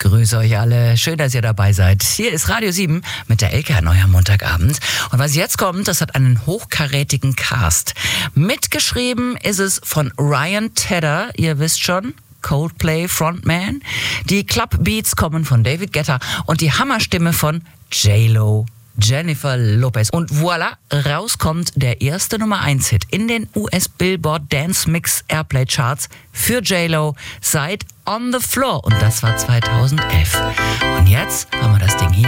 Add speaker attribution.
Speaker 1: grüße euch alle. Schön, dass ihr dabei seid. Hier ist Radio 7 mit der Elke an eurem Montagabend. Und was jetzt kommt, das hat einen hochkarätigen Cast. Mitgeschrieben ist es von Ryan Tedder, ihr wisst schon, Coldplay Frontman. Die Club Beats kommen von David Guetta und die Hammerstimme von J-Lo, Jennifer Lopez. Und voilà, rauskommt der erste Nummer 1 Hit in den US Billboard Dance Mix Airplay Charts für J-Lo seit On the Floor. Und das war 2011. Und jetzt haben wir das Ding hier.